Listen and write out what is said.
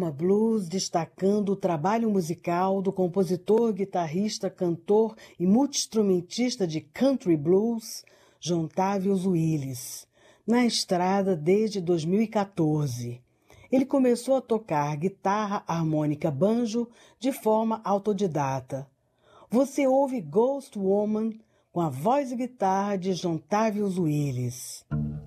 Alabama Blues, destacando o trabalho musical do compositor, guitarrista, cantor e multi-instrumentista de country blues, Jontávius Willis, na estrada desde 2014. Ele começou a tocar guitarra, harmônica, banjo de forma autodidata. Você ouve Ghost Woman com a voz e guitarra de Jontávius Willis.